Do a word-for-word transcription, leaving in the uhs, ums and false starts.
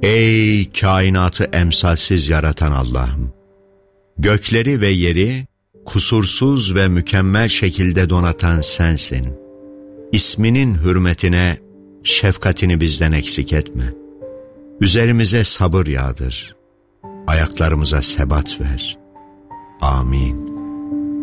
Ey kainatı emsalsiz yaratan Allah'ım! Gökleri ve yeri kusursuz ve mükemmel şekilde donatan sensin. İsminin hürmetine şefkatini bizden eksik etme. Üzerimize sabır yağdır. Ayaklarımıza sebat ver. Amin.